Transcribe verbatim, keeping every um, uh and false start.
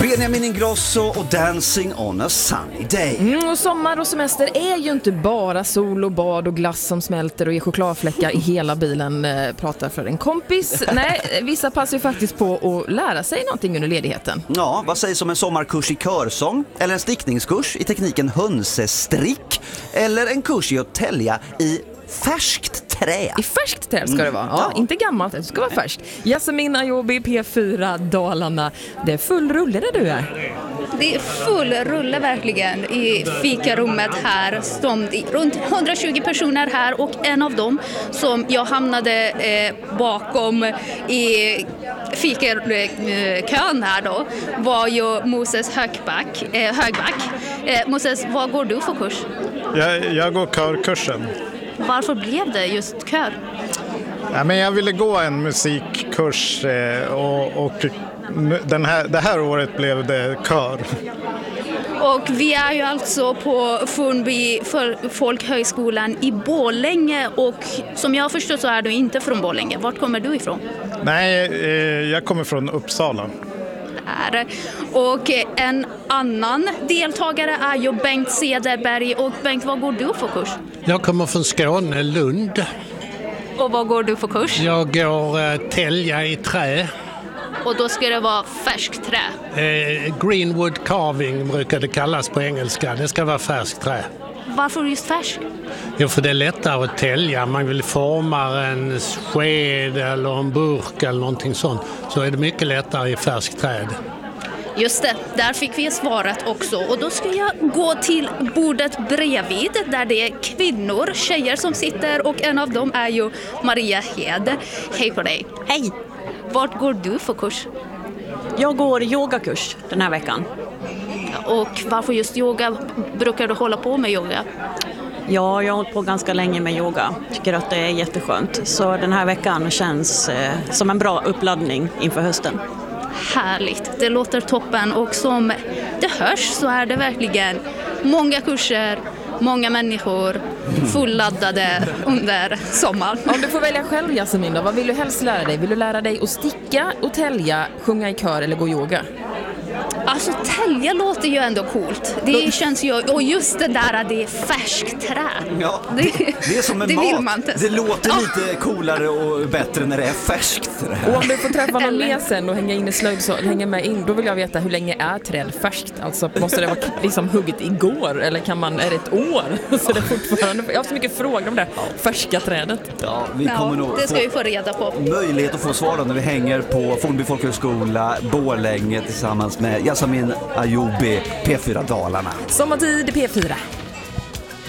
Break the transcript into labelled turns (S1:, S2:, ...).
S1: Benjamin Ingrosso och Dancing on a sunny day.
S2: Mm, och sommar och semester är ju inte bara sol och bad och glass som smälter och ger chokladfläckar i hela bilen, eh, pratar för en kompis. Nej, vissa passar ju faktiskt på att lära sig någonting under ledigheten.
S1: Ja, vad sägs om en sommarkurs i körsång? Eller en stickningskurs i tekniken hönsestrick? Eller en kurs i att tälja i färskt trä?
S2: I färskt trä ska det vara, ja,
S1: ja.
S2: Inte gammalt, det ska vara färskt. Jasmin Ayobi, P fyra Dalarna. Det är full rulle där du är.
S3: Det är full rulle verkligen i fikarummet här. Som runt hundratjugo personer här och en av dem som jag hamnade eh, bakom i fikakön här då var ju Moses Högback. Eh, Högback. Eh, Moses, vad går du för kurs?
S4: Jag, jag går körkursen.
S3: Varför blev det just kör?
S4: Ja, men jag ville gå en musikkurs eh, och, och den här, det här året blev det kör.
S3: Och vi är ju alltså på Fundby folkhögskolan i Borlänge och som jag förstår så är du inte från Borlänge. Vart kommer du ifrån?
S4: Nej, eh, jag kommer från Uppsala.
S3: Är. Och en annan deltagare är ju Bengt Cederberg. Och Bengt, vad går du för kurs?
S5: Jag kommer från Skåne, Lund.
S3: Och vad går du för kurs?
S5: Jag går eh, tälja i trä.
S3: Och då ska det vara färskt trä?
S5: Eh, greenwood carving brukar det kallas på engelska. Det ska vara färskt trä.
S3: Varför just färsk?
S5: Jo, för det är lättare att tälja. Man vill forma en sked eller en burk eller någonting sånt. Så är det mycket lättare i färskt träd.
S3: Just det, där fick vi svaret också. Och då ska jag gå till bordet bredvid där det är kvinnor, tjejer som sitter och en av dem är ju Maria Hed. Hej på dig.
S6: Hej.
S3: Vart går du för kurs?
S6: Jag går yogakurs den här veckan.
S3: Och varför just yoga? Brukar du hålla på med yoga?
S6: Ja, jag har hållit på ganska länge med yoga. Tycker att det är jätteskönt. Så den här veckan känns eh, som en bra uppladdning inför hösten.
S3: Härligt, det låter toppen och som det hörs så är det verkligen många kurser, många människor fulladdade under sommaren.
S2: Om du får välja själv, Jasmin, då, vad vill du helst lära dig? Vill du lära dig att sticka, och tälja, sjunga i kör eller gå yoga?
S3: Alltså tälja låter ju ändå coolt. Det känns ju, och just det där att det är färskt trä.
S1: Ja,
S3: det,
S1: det är som en
S3: det
S1: mat.
S3: Vill man inte.
S1: Det låter
S3: Ja.
S1: lite coolare och bättre när det är färskt trä.
S2: Och om du får träffa någon
S3: Eller-
S2: mer sen och hänga in i slöjd så hänga med in, då vill jag veta hur länge är träd färskt? Alltså måste det vara liksom hugget igår eller kan man, är det ett år? Så det är fortfarande, jag har så mycket frågor om det färska trädet.
S1: Ja, vi
S3: Ja,
S1: kommer nog
S3: det ska
S1: få
S3: vi få reda på.
S1: möjlighet att få svar då när vi hänger på Fundby folkhögskola Borlänge tillsammans med Jasmin Ayobi, P fyra Dalarna.
S2: Sommartid i P fyra.